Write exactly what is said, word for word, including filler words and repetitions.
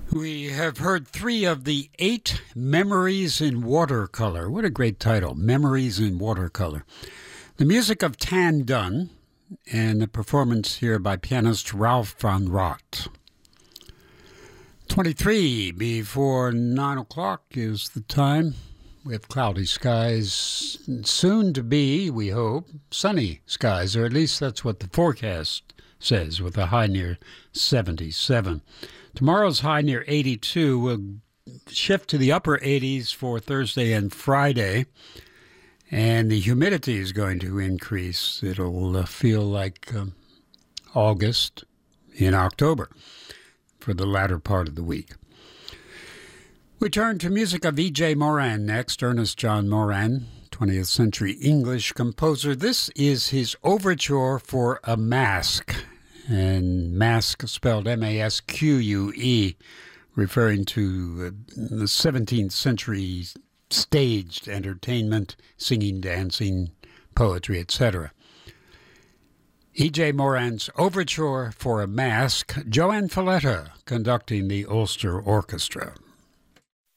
We have heard three of the eight Memories in Watercolor. What a great title, Memories in Watercolor. The music of Tan Dun, and the performance here by pianist Ralph von Rott. twenty-three before nine o'clock is the time. We have cloudy skies, soon to be, we hope, sunny skies, or at least that's what the forecast says, with a high near seventy-seven. Tomorrow's high near eighty-two will shift to the upper eighties for Thursday and Friday, and the humidity is going to increase. It'll uh, feel like um, August in October for the latter part of the week. We turn to music of E J Moran next, Ernest John Moran, twentieth century English composer. This is his overture for A Masque, and masque spelled M A S Q U E, referring to the seventeenth century staged entertainment, singing, dancing, poetry, et cetera. E J Moran's overture for A Masque, Joan Falletta conducting the Ulster Orchestra.